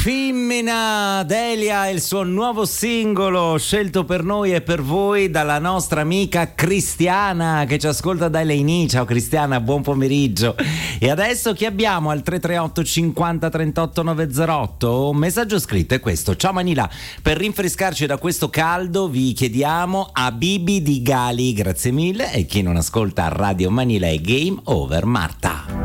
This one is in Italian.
Femmina Delia e il suo nuovo singolo scelto per noi e per voi dalla nostra amica Cristiana che ci ascolta da Eleni. Ciao Cristiana, buon pomeriggio. E adesso chi abbiamo al 338 50 38 908? Un messaggio scritto è questo: ciao Manila, per rinfrescarci da questo caldo vi chiediamo Habibi di Gali, grazie mille. E chi non ascolta Radio Manila è Game Over. Marta.